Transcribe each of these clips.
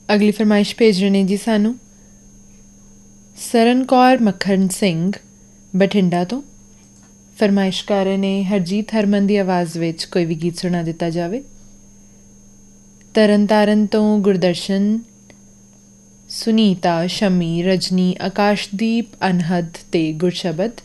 ਅਗਲੀ ਫਰਮਾਇਸ਼ ਭੇਜ ਰਹੇ ਨੇ ਜੀ ਸਾਨੂੰ ਸਰਨ ਕੌਰ ਮੱਖਣ ਸਿੰਘ ਬਠਿੰਡਾ ਤੋਂ। ਫਰਮਾਇਸ਼ ਕਰ ਰਹੇ ਨੇ ਹਰਜੀਤ ਹਰਮਨ ਦੀ ਆਵਾਜ਼ ਵਿੱਚ ਕੋਈ ਵੀ ਗੀਤ ਸੁਣਾ ਦਿੱਤਾ ਜਾਵੇ। ਤਰਨ ਤਾਰਨ ਤੋਂ ਗੁਰਦਰਸ਼ਨ, ਸੁਨੀਤਾ, ਸ਼ਮੀ, ਰਜਨੀ, ਆਕਾਸ਼ਦੀਪ, ਅਨਹਦ ਤੇ ਗੁਰਸ਼ਬਦ।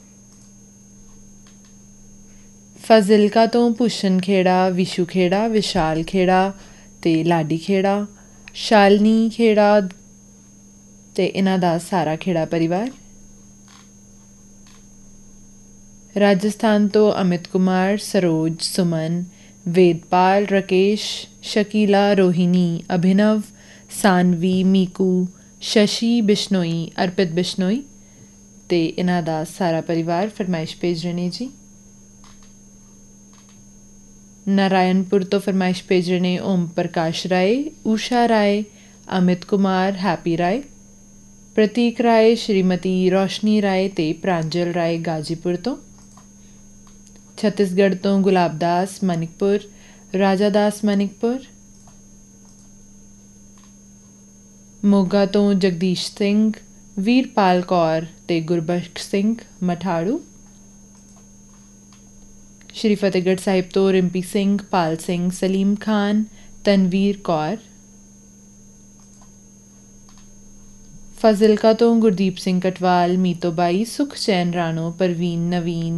ਫਾਜ਼ਿਲਕਾ ਤੋਂ ਭੂਸ਼ਣ ਖੇੜਾ, ਵਿਸ਼ੂ ਖੇੜਾ, ਵਿਸ਼ਾਲ ਖੇੜਾ ਤੇ ਲਾਡੀ ਖੇੜਾ, ਸ਼ਾਲਨੀ ਖੇੜਾ ਤੇ ਇਹਨਾਂ ਦਾ ਸਾਰਾ ਖੇੜਾ ਪਰਿਵਾਰ। ਰਾਜਸਥਾਨ ਤੋਂ ਅਮਿਤ ਕੁਮਾਰ, ਸਰੋਜ, ਸੁਮਨ, ਵੇਦਪਾਲ, ਰਾਕੇਸ਼, ਸ਼ਕੀਲਾ, ਰੋਹਿਣੀ, ਅਭਿਨਵ, ਸਾਨਵੀ, ਮੀਕੂ, ਸ਼ਸ਼ੀ ਬਿਸ਼ਨੋਈ, ਅਰਪਿਤ ਬਿਸ਼ਨੋਈ ਤੇ ਇਹਨਾਂ ਦਾ ਸਾਰਾ ਪਰਿਵਾਰ ਫਰਮਾਇਸ਼ ਭੇਜ ਰਹੇ ਨੇ ਜੀ। ਨਾਰਾਇਣਪੁਰ ਤੋਂ ਫਰਮਾਇਸ਼ ਭੇਜ ਰਹੇ ਨੇ ਓਮ ਪ੍ਰਕਾਸ਼ ਰਾਏ, ਊਸ਼ਾ ਰਾਏ, ਅਮਿਤ ਕੁਮਾਰ, ਹੈਪੀ ਰਾਏ, ਪ੍ਰਤੀਕ ਰਾਏ, ਸ਼੍ਰੀਮਤੀ ਰੋਸ਼ਨੀ ਰਾਏ ਤੇ ਪ੍ਰਾਂਜਲ ਰਾਏ ਗਾਜੀਪੁਰ ਤੋਂ। ਛੱਤੀਸਗੜ੍ਹ ਤੋਂ ਗੁਲਾਬ ਦਾਸ ਮਨਿਕਪੁਰ, ਰਾਜਾ ਦਾਸ ਮਨਿਕਪੁਰ। ਮੋਗਾ ਤੋਂ ਜਗਦੀਸ਼ ਸਿੰਘ, ਵੀਰਪਾਲ ਕੌਰ ਤੇ ਗੁਰਬਖਸ਼ ਸਿੰਘ ਮਠਾੜੂ। ਸ਼੍ਰੀ ਫਤਿਹਗੜ੍ਹ ਸਾਹਿਬ ਤੋਂ ਰਿੰਪੀ ਸਿੰਘ, ਪਾਲ ਸਿੰਘ, ਸਲੀਮ ਖਾਨ, ਤਨਵੀਰ ਕੌਰ। ਫਾਜ਼ਿਲਕਾ ਤੋਂ ਗੁਰਦੀਪ ਸਿੰਘ ਕਟਵਾਲ, ਮੀਤੋ ਬਾਈ, ਸੁਖਚੈਨ ਰਾਣੋ, ਪਰਵੀਨ, ਨਵੀਨ,